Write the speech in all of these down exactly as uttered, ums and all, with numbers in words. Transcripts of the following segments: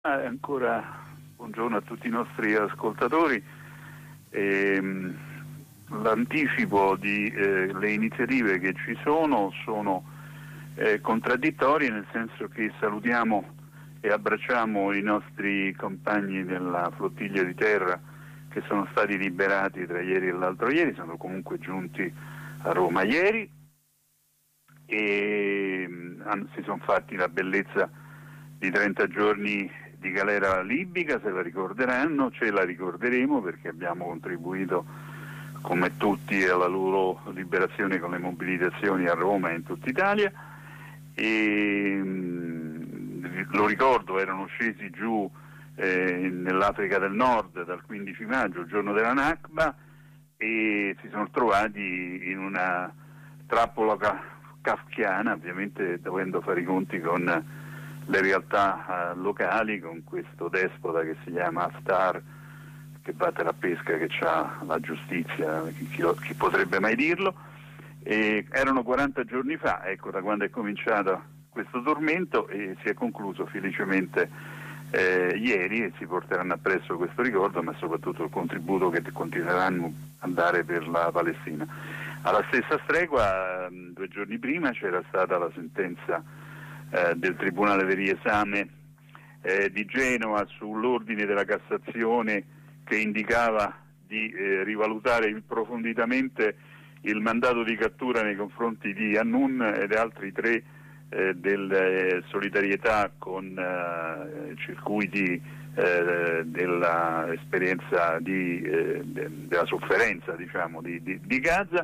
Ah, ancora buongiorno a tutti i nostri ascoltatori. Ehm, l'anticipo di eh, le iniziative che ci sono sono eh, contraddittorie, nel senso che salutiamo e abbracciamo i nostri compagni della flottiglia di terra che sono stati liberati tra ieri e l'altro ieri, sono comunque giunti a Roma ieri e mh, si sono fatti la bellezza di trenta giorni di galera libica, se la ricorderanno, ce la ricorderemo perché abbiamo contribuito come tutti alla loro liberazione con le mobilitazioni a Roma e in tutta Italia. E mh, lo ricordo, erano scesi giù eh, nell'Africa del Nord dal quindici maggio, il giorno della Nakba, e si sono trovati in una trappola ca- kafkiana, ovviamente dovendo fare i conti con le realtà uh, locali, con questo despota che si chiama Haftar, che batte la pesca, che ha la giustizia, chi, chi, lo, chi potrebbe mai dirlo. E erano quaranta giorni fa, ecco, da quando è cominciato questo tormento, e si è concluso felicemente eh, ieri, e si porteranno appresso questo ricordo, ma soprattutto il contributo che continueranno a dare per la Palestina. Alla stessa stregua, due giorni prima c'era stata la sentenza Eh, del Tribunale del Riesame eh, di Genova sull'ordine della Cassazione che indicava di eh, rivalutare profondamente il mandato di cattura nei confronti di Annun ed altri tre eh, della solidarietà con eh, circuiti eh, dell'esperienza di, eh, de, della sofferenza, diciamo, di, di, di Gaza,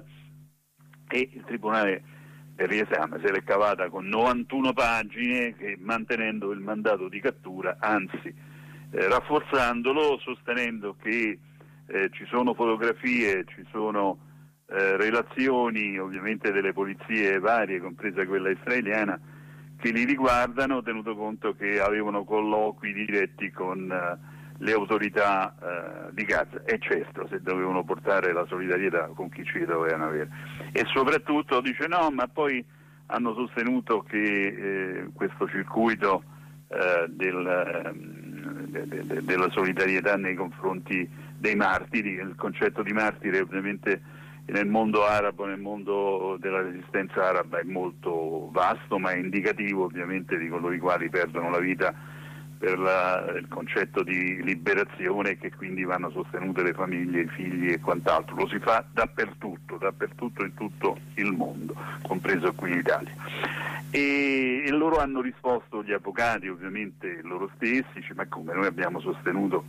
e il Tribunale del Riesame se l'è cavata con novantuno pagine, che, mantenendo il mandato di cattura, anzi eh, rafforzandolo, sostenendo che eh, ci sono fotografie, ci sono eh, relazioni ovviamente delle polizie varie, compresa quella israeliana, che li riguardano, tenuto conto che avevano colloqui diretti con eh, le autorità eh, di Gaza, e certo, se dovevano portare la solidarietà con chi ci dovevano avere. E soprattutto dice no, ma poi hanno sostenuto che eh, questo circuito eh, del, de, de, de, della solidarietà nei confronti dei martiri, il concetto di martire ovviamente nel mondo arabo, nel mondo della resistenza araba, è molto vasto, ma è indicativo ovviamente di coloro i quali perdono la vita per la, il concetto di liberazione, che quindi vanno sostenute le famiglie, i figli e quant'altro. Lo si fa dappertutto, dappertutto in tutto il mondo, compreso qui in Italia. E, e loro hanno risposto, gli avvocati ovviamente loro stessi, dice, ma come, noi abbiamo sostenuto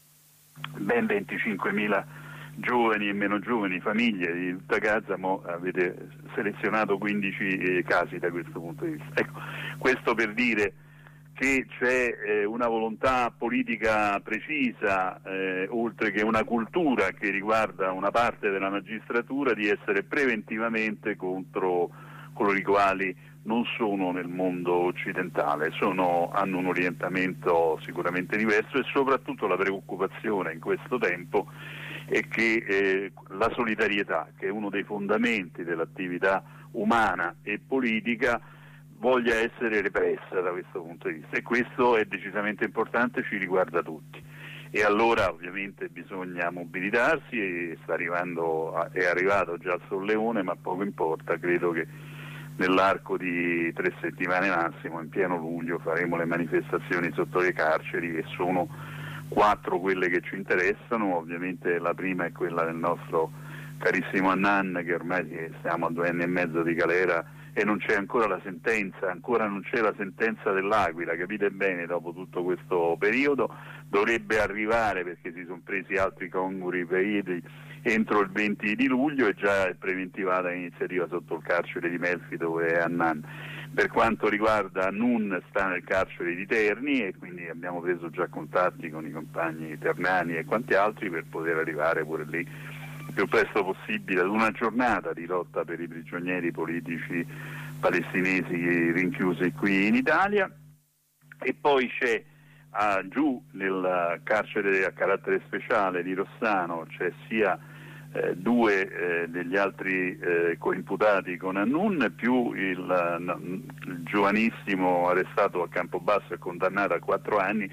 ben venticinquemila giovani e meno giovani, famiglie di tutta Gaza, mo avete selezionato quindici eh, casi da questo punto di vista. Ecco, questo per dire che c'è eh, una volontà politica precisa, eh, oltre che una cultura che riguarda una parte della magistratura, di essere preventivamente contro coloro i quali non sono nel mondo occidentale, sono, hanno un orientamento sicuramente diverso, e soprattutto la preoccupazione in questo tempo è che eh, la solidarietà, che è uno dei fondamenti dell'attività umana e politica, voglia essere repressa da questo punto di vista, e questo è decisamente importante, ci riguarda tutti. E allora ovviamente bisogna mobilitarsi, e sta arrivando, è arrivato già il Solleone, ma poco importa, credo che nell'arco di tre settimane massimo, in pieno luglio, faremo le manifestazioni sotto le carceri, e sono quattro quelle che ci interessano. Ovviamente la prima è quella del nostro carissimo Annan, che ormai siamo a due anni e mezzo di galera e non c'è ancora la sentenza, ancora non c'è la sentenza dell'Aquila, capite bene, dopo tutto questo periodo dovrebbe arrivare, perché si sono presi altri conguri periodi entro il venti di luglio, e già è preventivata l'iniziativa sotto il carcere di Melfi, dove è Annan. Per quanto riguarda Annun, sta nel carcere di Terni, e quindi abbiamo preso già contatti con i compagni ternani e quanti altri per poter arrivare pure lì il più presto possibile ad una giornata di lotta per i prigionieri politici palestinesi rinchiusi qui in Italia. E poi c'è ah, giù nel carcere a carattere speciale di Rossano, c'è sia eh, due eh, degli altri eh, coimputati con Annun, più il, il giovanissimo arrestato a Campobasso e condannato a quattro anni,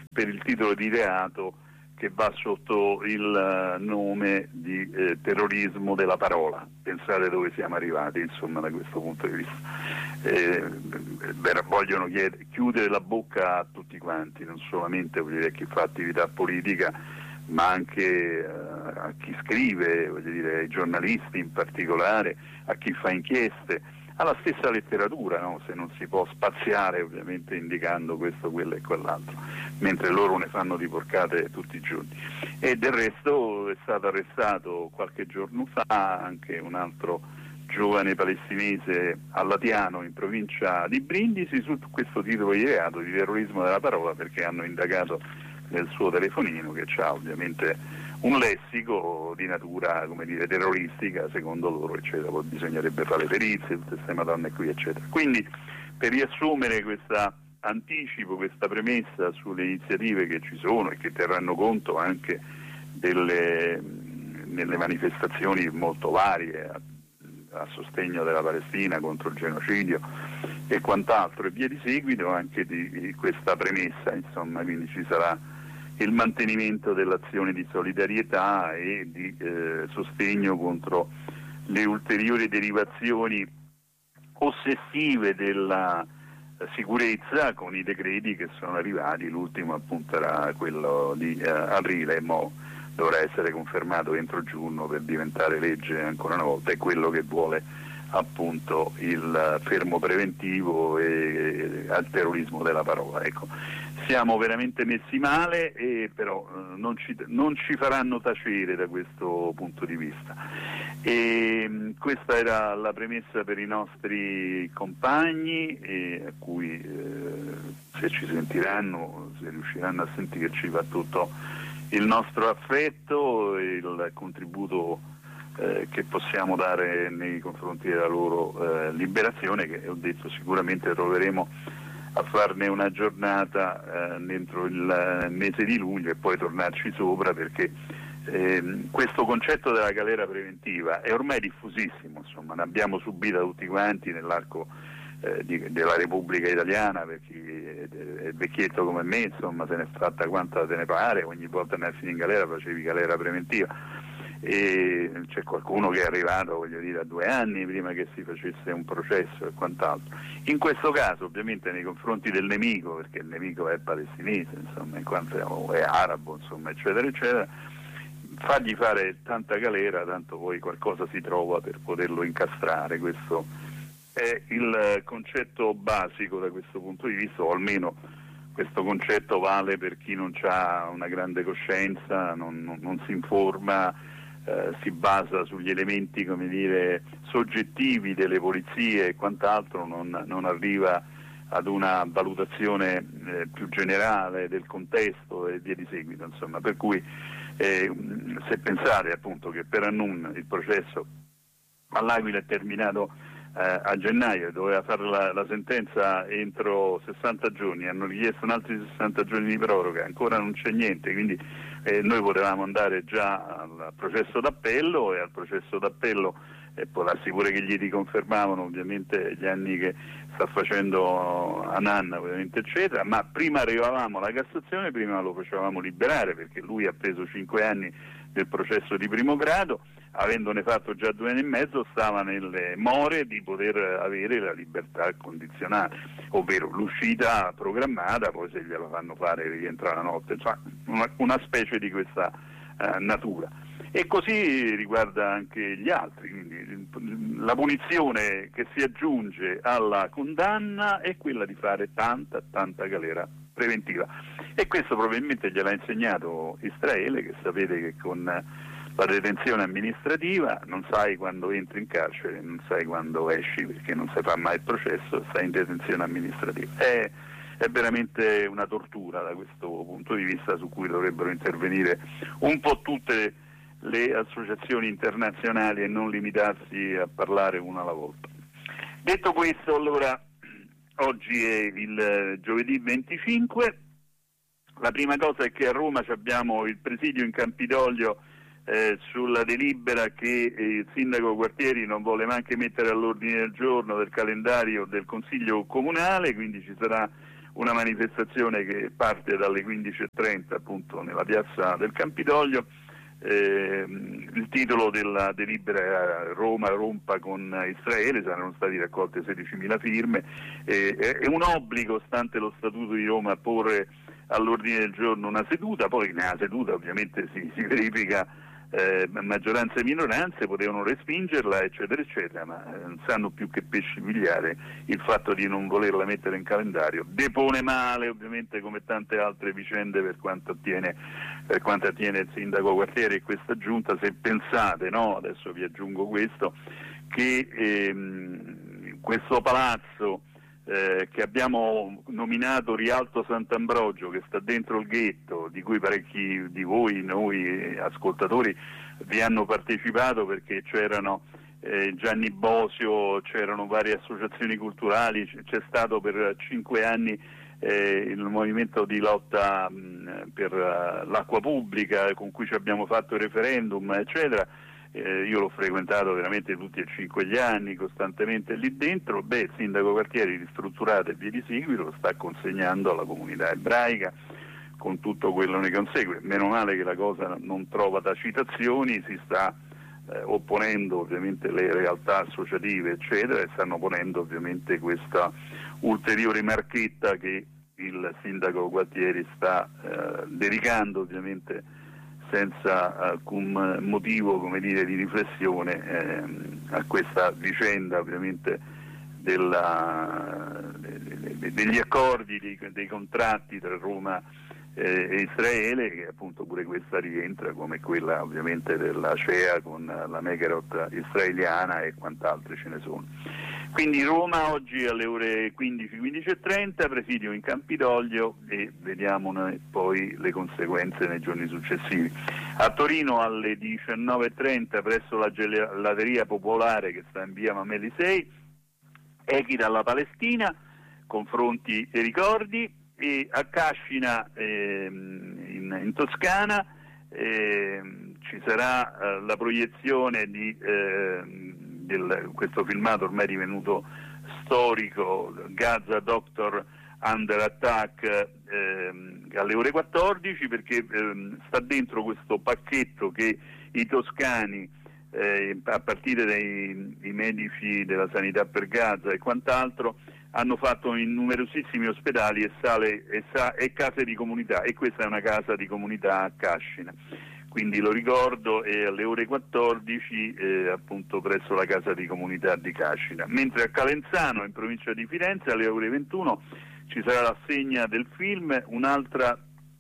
per il titolo di reato che va sotto il nome di eh, terrorismo della parola. Pensate dove siamo arrivati, insomma, da questo punto di vista. Eh, beh, vogliono chiedere, chiudere la bocca a tutti quanti, non solamente voglio dire, a chi fa attività politica, ma anche eh, a chi scrive, voglio dire, ai giornalisti in particolare, a chi fa inchieste, alla stessa letteratura, no? Se non si può spaziare ovviamente indicando questo, quello e quell'altro, mentre loro ne fanno di porcate tutti i giorni. E del resto è stato arrestato qualche giorno fa anche un altro giovane palestinese a Latiano, in provincia di Brindisi, su questo titolo di reato di terrorismo della parola, perché hanno indagato nel suo telefonino, che ha ovviamente un lessico di natura, come dire, terroristica, secondo loro, eccetera. Poi bisognerebbe fare le perizie, tutte queste madonne qui, eccetera. Quindi, per riassumere questo anticipo, questa premessa sulle iniziative che ci sono e che terranno conto anche delle, delle manifestazioni molto varie a, a sostegno della Palestina contro il genocidio e quant'altro, e via di seguito, anche di, di questa premessa, insomma, quindi ci sarà il mantenimento dell'azione di solidarietà e di eh, sostegno contro le ulteriori derivazioni ossessive della sicurezza con i decreti che sono arrivati. L'ultimo appunto era quello di eh, aprile, e mo dovrà essere confermato entro giugno per diventare legge ancora una volta, è quello che vuole appunto il fermo preventivo e, e al terrorismo della parola. Ecco, siamo veramente messi male, e però eh, non, ci, non ci faranno tacere da questo punto di vista. E, mh, questa era la premessa per i nostri compagni, e a cui eh, se ci sentiranno, se riusciranno a sentirci, va tutto il nostro affetto e il contributo eh, che possiamo dare nei confronti della loro eh, liberazione, che ho detto sicuramente troveremo a farne una giornata eh, dentro il mese di luglio e poi tornarci sopra, perché eh, questo concetto della galera preventiva è ormai diffusissimo, insomma, ne abbiamo subita tutti quanti nell'arco eh, di, della Repubblica Italiana, per chi è, è vecchietto come me, insomma, se ne è fatta quanta te ne pare, ogni volta andassi in galera facevi galera preventiva. E c'è qualcuno che è arrivato, voglio dire, a due anni prima che si facesse un processo e quant'altro. In questo caso ovviamente nei confronti del nemico, perché il nemico è palestinese, insomma, in quanto è arabo, insomma, eccetera eccetera, fargli fare tanta galera, tanto poi qualcosa si trova per poterlo incastrare. Questo è il concetto basico da questo punto di vista, o almeno questo concetto vale per chi non ha una grande coscienza, non, non, non si informa, Eh, si basa sugli elementi, come dire, soggettivi delle polizie e quant'altro, non, non arriva ad una valutazione eh, più generale del contesto e via di seguito, insomma. Per cui eh, se pensate appunto che per Annun il processo all'Aquila è terminato eh, a gennaio, doveva fare la, la sentenza entro sessanta giorni, hanno richiesto un altri sessanta giorni di proroga, ancora non c'è niente, quindi eh, noi potevamo andare già al processo d'appello, e al processo d'appello e può darsi pure che gli riconfermavano ovviamente gli anni che sta facendo Hanan, ovviamente, eccetera, ma prima arrivavamo alla Cassazione, prima lo facevamo liberare, perché lui ha preso cinque anni del processo di primo grado, avendone fatto già due anni e mezzo stava nelle more di poter avere la libertà condizionale, ovvero l'uscita programmata, poi se gliela fanno fare rientra la notte, insomma una, una specie di questa uh, natura. E così riguarda anche gli altri, quindi la punizione che si aggiunge alla condanna è quella di fare tanta, tanta galera preventiva, e questo probabilmente gliel'ha insegnato Israele, che sapete che con la detenzione amministrativa non sai quando entri in carcere, non sai quando esci, perché non si fa mai il processo, stai in detenzione amministrativa. È, è veramente una tortura da questo punto di vista, su cui dovrebbero intervenire un po' tutte le associazioni internazionali e non limitarsi a parlare una alla volta. Detto questo, allora, oggi è il giovedì venticinque, la prima cosa è che a Roma abbiamo il presidio in Campidoglio eh, sulla delibera che il sindaco Quartieri non vuole neanche mettere all'ordine del giorno del calendario del Consiglio Comunale, quindi ci sarà una manifestazione che parte dalle quindici e trenta appunto nella piazza del Campidoglio. Eh, il titolo della delibera era Roma rompa con Israele, saranno stati raccolte sedicimila firme, eh, è un obbligo, stante lo Statuto di Roma, porre all'ordine del giorno una seduta. Poi nella seduta ovviamente si, si verifica eh, maggioranza e minoranze, potevano respingerla eccetera eccetera, ma eh, non sanno più che pesci pigliare il fatto di non volerla mettere in calendario. Depone male ovviamente, come tante altre vicende per quanto attiene, per quanto attiene il sindaco Gualtieri e questa giunta. Se pensate, no, adesso vi aggiungo questo, che ehm, questo palazzo Eh, che abbiamo nominato Rialto Sant'Ambrogio, che sta dentro il ghetto, di cui parecchi di voi, noi ascoltatori, vi hanno partecipato, perché c'erano eh, Gianni Bosio, c'erano varie associazioni culturali, c- c'è stato per cinque anni eh, il movimento di lotta mh, per uh, l'acqua pubblica, con cui ci abbiamo fatto il referendum eccetera. Eh, io l'ho frequentato veramente tutti e cinque gli anni, costantemente lì dentro. Beh, il sindaco Gualtieri, ristrutturato e via di seguito, lo sta consegnando alla comunità ebraica con tutto quello che ne consegue. Meno male che la cosa non trova tacitazioni, si sta eh, opponendo ovviamente le realtà associative eccetera, e stanno ponendo ovviamente questa ulteriore marchetta che il sindaco Gualtieri sta eh, dedicando ovviamente senza alcun motivo, come dire, di riflessione ehm, a questa vicenda ovviamente della, de, de, degli accordi, dei, dei contratti tra Roma eh, e Israele, che appunto pure questa rientra, come quella ovviamente della C E A con la Megarot israeliana e quant'altre ce ne sono. Quindi Roma oggi alle ore quindici, quindici e trenta, presidio in Campidoglio, e vediamo poi le conseguenze nei giorni successivi. A Torino alle diciannove e trenta presso la gelateria popolare che sta in via Mameli sei, Equita alla Palestina, confronti e ricordi. E a Cascina ehm, in, in Toscana ehm, ci sarà eh, la proiezione di ehm, del, questo filmato ormai divenuto storico, Gaza Doctor Under Attack, ehm, alle ore quattordici, perché ehm, sta dentro questo pacchetto che i toscani eh, a partire dai, dai medici della sanità per Gaza e quant'altro hanno fatto in numerosissimi ospedali e sale e, sa, e case di comunità, e questa è una casa di comunità a Cascina. Quindi lo ricordo, è alle ore quattordici eh, appunto presso la casa di comunità di Cascina. Mentre a Calenzano, in provincia di Firenze, alle ore ventuno ci sarà l'assegna del film Un'altra,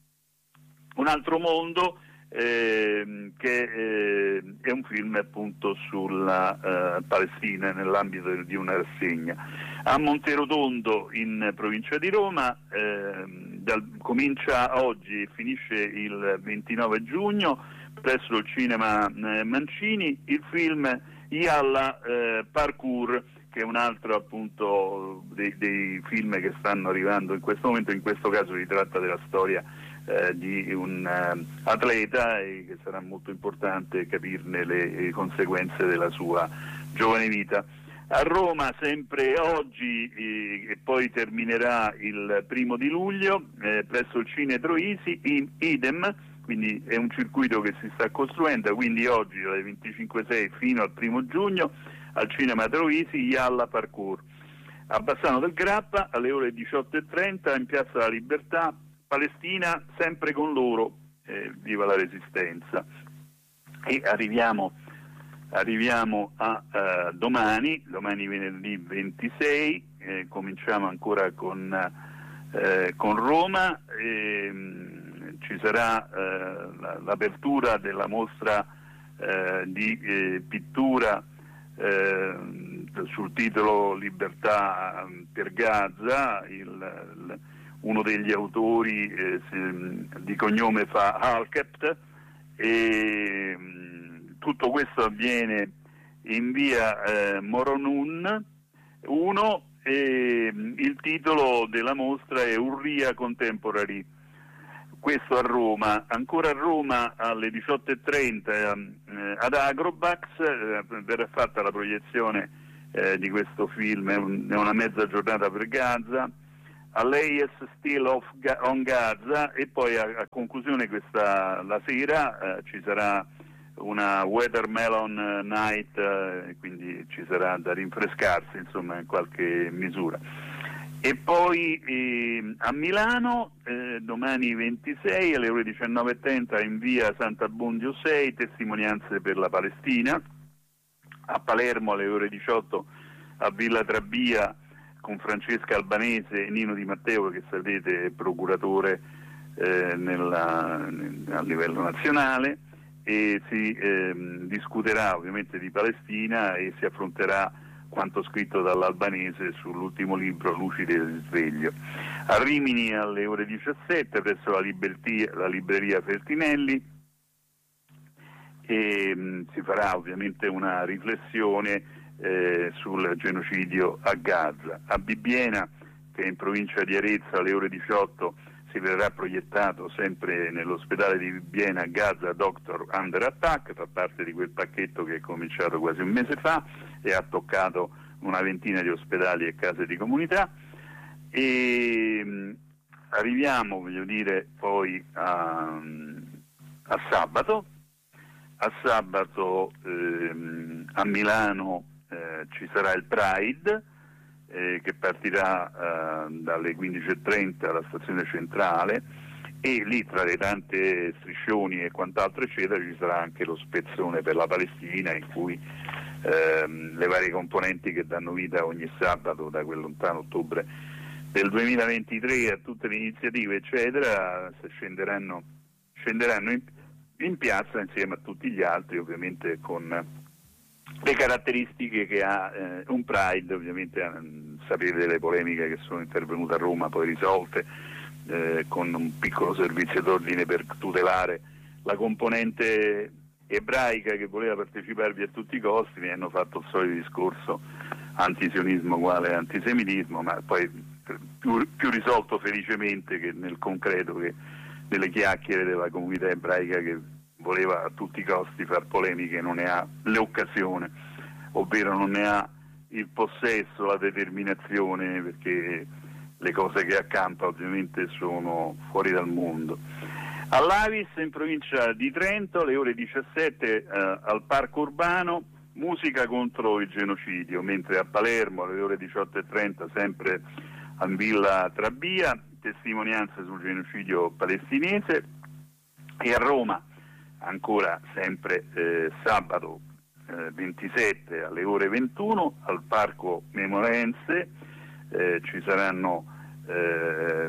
un altro mondo, eh, che eh, è un film appunto sulla eh, Palestina nell'ambito di una rassegna. A Monterotondo, in provincia di Roma, eh, dal, comincia oggi e finisce il ventinove giugno presso il cinema eh, Mancini il film Yalla eh, Parkour, che è un altro appunto dei, dei film che stanno arrivando in questo momento. In questo caso si tratta della storia eh, di un uh, atleta, e che sarà molto importante capirne le, le conseguenze della sua giovane vita. A Roma, sempre oggi eh, e poi terminerà il primo di luglio, eh, presso il Cine Troisi, in idem, quindi è un circuito che si sta costruendo, quindi oggi dalle venticinque sei fino al primo giugno al Cinema Troisi, Yalla Parkour. A Bassano del Grappa alle ore diciotto e trenta in Piazza della Libertà, Palestina sempre con loro, eh, viva la Resistenza. E arriviamo Arriviamo a uh, domani, domani venerdì ventisei, eh, cominciamo ancora con, eh, con Roma, e, mh, ci sarà eh, l'apertura della mostra eh, di eh, pittura eh, sul titolo Libertà per Gaza. Il, il, uno degli autori eh, di cognome fa Halkept, e tutto questo avviene in via eh, Moronun uno, e il titolo della mostra è Urria Contemporary. Questo a Roma. Ancora a Roma alle diciotto e trenta eh, ad Agrobax eh, verrà fatta la proiezione eh, di questo film, è, un, è una mezza giornata per Gaza. all'A E S Still of Ga- on Gaza, e poi a, a conclusione questa la sera eh, ci sarà una Watermelon Night, eh, quindi ci sarà da rinfrescarsi insomma in qualche misura. E poi eh, a Milano eh, domani ventisei alle ore diciannove e trenta in via Sant'Abbondio sei, testimonianze per la Palestina. A Palermo alle ore diciotto a Villa Trabia con Francesca Albanese e Nino Di Matteo, che sapete è procuratore eh, nella, a livello nazionale, e si eh, discuterà ovviamente di Palestina e si affronterà quanto scritto dall'Albanese sull'ultimo libro Luci del risveglio. A Rimini alle ore diciassette presso la, libertia, la libreria Feltinelli e mh, si farà ovviamente una riflessione eh, sul genocidio a Gaza. A Bibbiena, che è in provincia di Arezzo, alle ore diciotto si verrà proiettato sempre nell'ospedale di Bibbiena a Gaza Doctor Under Attack, fa parte di quel pacchetto che è cominciato quasi un mese fa e ha toccato una ventina di ospedali e case di comunità. E mh, arriviamo, voglio dire, poi a, a sabato. A sabato ehm, a Milano eh, ci sarà il Pride eh, che partirà eh, dalle quindici e trenta alla stazione centrale, e lì tra le tante striscioni e quant'altro eccetera ci sarà anche lo spezzone per la Palestina, in cui ehm, le varie componenti che danno vita ogni sabato da quel lontano ottobre del duemilaventitré a tutte le iniziative eccetera scenderanno, scenderanno in in piazza insieme a tutti gli altri, ovviamente con le caratteristiche che ha eh, un Pride. Ovviamente eh, sapete le polemiche che sono intervenute a Roma poi risolte eh, con un piccolo servizio d'ordine per tutelare la componente ebraica che voleva parteciparvi a tutti i costi. Mi hanno fatto il solito discorso antisionismo uguale antisemitismo, ma poi più, più risolto felicemente che nel concreto che delle chiacchiere della comunità ebraica che voleva a tutti i costi far polemiche, non ne ha l'occasione, ovvero non ne ha il possesso, la determinazione, perché le cose che accampa ovviamente sono fuori dal mondo. All'Avis in provincia di Trento alle ore diciassette eh, al Parco Urbano musica contro il genocidio, mentre a Palermo alle ore diciotto e trenta sempre a Villa Trabia testimonianze sul genocidio palestinese, e a Roma ancora sempre eh, sabato eh, ventisette alle ore ventuno al Parco Memorense eh, ci saranno eh,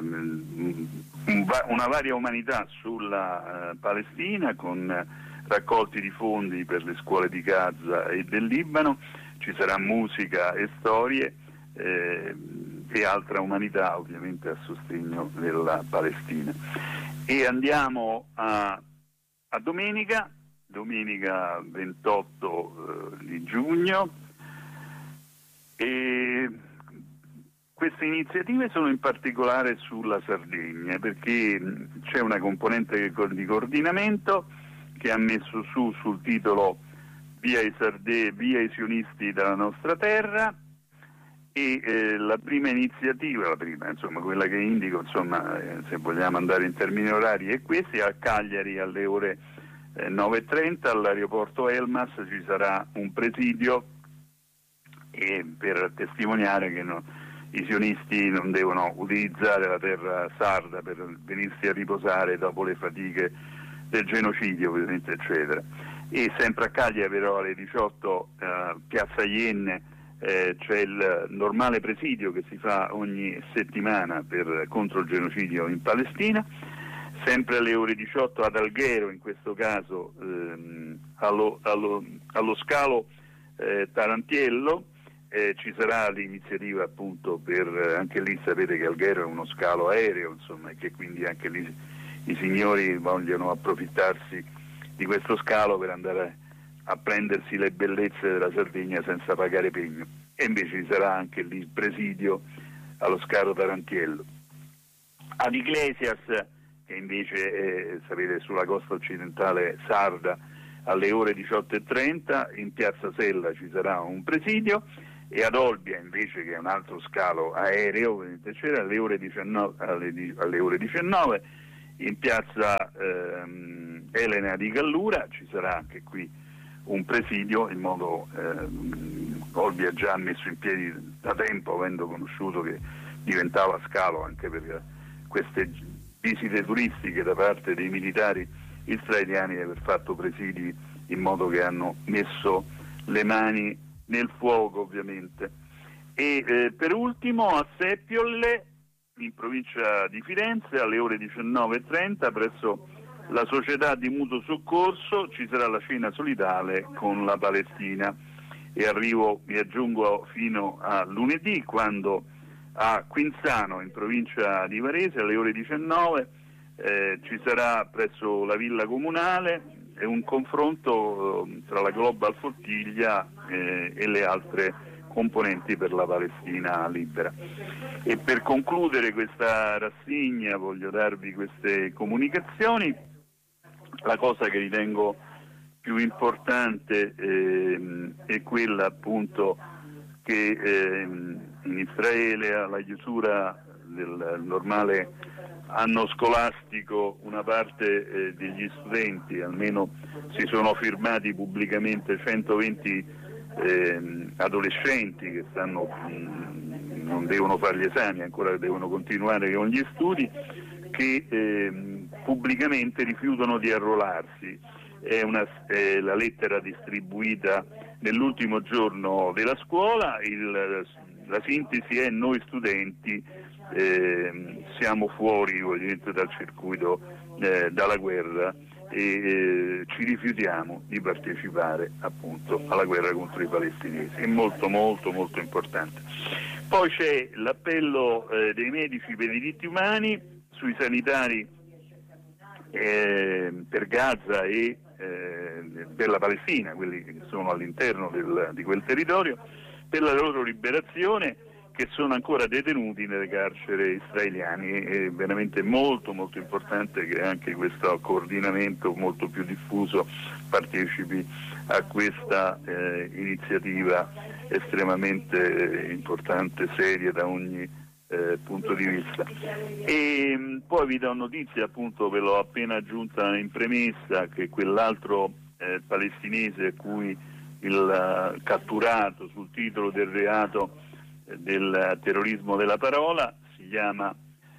una varia umanità sulla eh, Palestina con raccolti di fondi per le scuole di Gaza e del Libano, ci sarà musica e storie eh, e altra umanità ovviamente a sostegno della Palestina. E andiamo a, a domenica, domenica ventotto eh, di giugno, e queste iniziative sono in particolare sulla Sardegna, perché c'è una componente di coordinamento che ha messo su sul titolo Via i Sarde, via i sionisti dalla nostra terra, e eh, la prima iniziativa, la prima, insomma, quella che indico, insomma, eh, se vogliamo andare in termini orari, è questa. A Cagliari alle ore eh, nove e trenta all'aeroporto Elmas ci sarà un presidio e per testimoniare che no, i sionisti non devono utilizzare la terra sarda per venirsi a riposare dopo le fatiche del genocidio, ovviamente, eccetera. E sempre a Cagliari però alle diciotto eh, Piazza Ienne Eh, c'è il normale presidio che si fa ogni settimana per, contro il genocidio in Palestina. Sempre alle ore diciotto ad Alghero, in questo caso ehm, allo, allo, allo scalo eh, Tarantiello eh, ci sarà l'iniziativa appunto per, anche lì sapete che Alghero è uno scalo aereo, insomma, e che quindi anche lì i signori vogliono approfittarsi di questo scalo per andare a prendersi le bellezze della Sardegna senza pagare pegno, e invece ci sarà anche lì il presidio allo scalo Tarantiello. Ad Iglesias, che invece è, sapete, sulla costa occidentale sarda, alle ore diciotto e trenta in piazza Sella ci sarà un presidio, e ad Olbia invece, che è un altro scalo aereo, c'era alle ore diciannove, alle, alle ore diciannove in piazza ehm, Elena di Gallura. Ci sarà anche qui un presidio, in modo ehm, Olbia già messo in piedi da tempo, avendo conosciuto che diventava scalo anche per queste visite turistiche da parte dei militari israeliani, di aver fatto presidi in modo che hanno messo le mani nel fuoco, ovviamente. E eh, per ultimo a Seppiole, in provincia di Firenze, alle ore diciannove e trenta presso la società di mutuo soccorso ci sarà la cena solidale con la Palestina, e arrivo, mi aggiungo, fino a lunedì, quando a Quinzano, in provincia di Varese, alle ore diciannove eh, ci sarà presso la villa comunale è un confronto eh, tra la Global Flottiglia eh, e le altre componenti per la Palestina libera. E per concludere questa rassegna voglio darvi queste comunicazioni. La cosa che ritengo più importante eh, è quella appunto che eh, in Israele, alla chiusura del normale anno scolastico, una parte eh, degli studenti, almeno si sono firmati pubblicamente centoventi eh, adolescenti che stanno, mh, non devono fare gli esami, ancora devono continuare con gli studi, che eh, pubblicamente rifiutano di arruolarsi. È, una, è la lettera distribuita nell'ultimo giorno della scuola. Il, la sintesi è: noi studenti eh, siamo fuori ovviamente dal circuito eh, dalla guerra e eh, ci rifiutiamo di partecipare appunto alla guerra contro i palestinesi. È molto molto molto importante. Poi c'è l'appello eh, dei medici per i diritti umani sui sanitari eh, per Gaza e eh, per la Palestina, quelli che sono all'interno del, di quel territorio, per la loro liberazione, che sono ancora detenuti nelle carceri israeliane. È veramente molto molto importante che anche questo coordinamento molto più diffuso partecipi a questa eh, iniziativa estremamente eh, importante, seria da ogni eh, punto di vista. E mh, poi vi do notizia, appunto ve l'ho appena aggiunta in premessa, che quell'altro eh, palestinese a cui il uh, catturato sul titolo del reato eh, del terrorismo della parola si chiama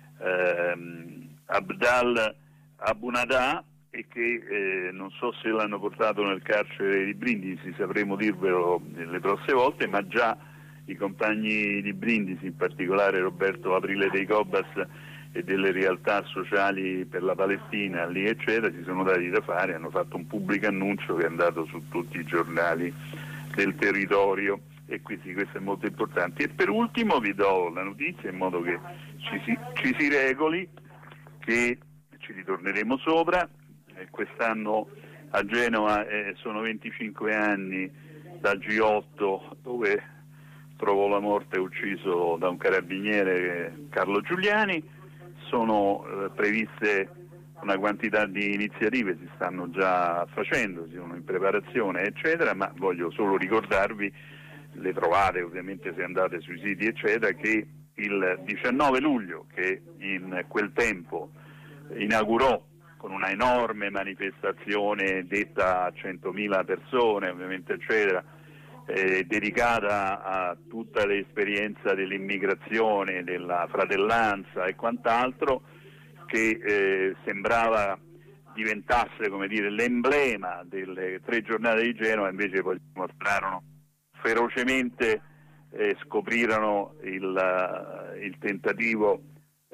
ehm, Abdal Abunadah, e che eh, non so se l'hanno portato nel carcere di Brindisi, sapremo dirvelo le prossime volte, ma già i compagni di Brindisi, in particolare Roberto Aprile dei Cobas e delle realtà sociali per la Palestina lì eccetera, si sono dati da fare, hanno fatto un pubblico annuncio che è andato su tutti i giornali del territorio, e quindi questo è molto importante. E per ultimo vi do la notizia, in modo che ci si, ci si regoli, che ci ritorneremo sopra. Eh, quest'anno a Genova eh, sono venticinque anni dal G otto, dove trovò la morte ucciso da un carabiniere, Carlo Giuliani. Sono eh, previste una quantità di iniziative, si stanno già facendo, sono in preparazione eccetera, ma voglio solo ricordarvi, le trovate ovviamente se andate sui siti eccetera, che il diciannove luglio, che in quel tempo inaugurò con una enorme manifestazione detta a centomila persone ovviamente eccetera, eh, dedicata a tutta l'esperienza dell'immigrazione, della fratellanza e quant'altro, che eh, sembrava diventasse, come dire, l'emblema delle tre giornate di Genova, invece poi dimostrarono ferocemente, eh, scoprirono il, il tentativo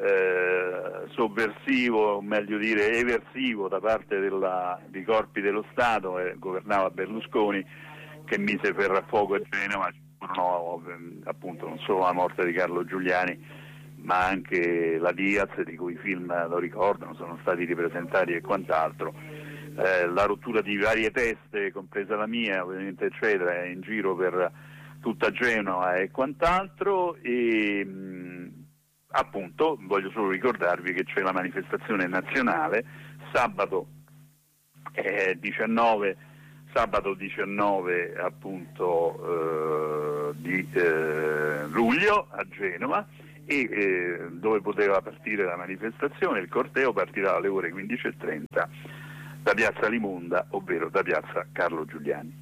eh, sovversivo, o meglio dire eversivo, da parte della, dei corpi dello Stato, eh, governava Berlusconi, che mise ferro a fuoco a Genova. Ci furono appunto non solo la morte di Carlo Giuliani, ma anche la Diaz, di cui i film lo ricordano, sono stati ripresentati e quant'altro. Eh, la rottura di varie teste, compresa la mia ovviamente eccetera, in giro per tutta Genova e quant'altro. E mh, appunto voglio solo ricordarvi che c'è la manifestazione nazionale sabato eh, diciannove sabato diciannove appunto eh, di eh, luglio a Genova, e eh, dove poteva partire la manifestazione. Il corteo partirà alle ore quindici e trenta da piazza Limonda, ovvero da piazza Carlo Giuliani.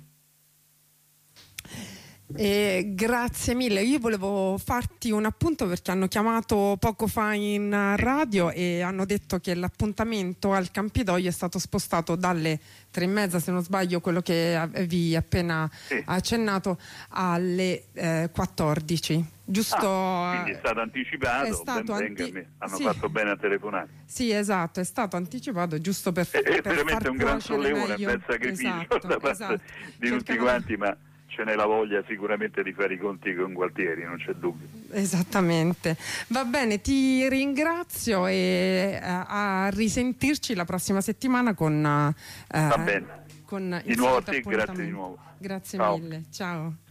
Eh, grazie mille. Io volevo farti un appunto perché hanno chiamato poco fa in radio e hanno detto che l'appuntamento al Campidoglio è stato spostato dalle tre e mezza, se non sbaglio, quello che avevi appena sì. accennato, alle eh, quattordici. Giusto? Ah, quindi è stato anticipato, è stato ben anti- venga, hanno sì. fatto bene a telefonare. Sì, esatto, è stato anticipato giusto per, È, è per veramente far un gran cuocere sollevone, un meglio. bel sacrificio Esatto, da parte esatto. di tutti Cercano- quanti, ma ce n'è la voglia sicuramente di fare i conti con Gualtieri, non c'è dubbio. Esattamente. Va bene, ti ringrazio e a, a risentirci la prossima settimana con, eh, Va bene. con Di il nuovo a solito te, grazie di appuntamento. nuovo. Grazie Ciao. mille, ciao.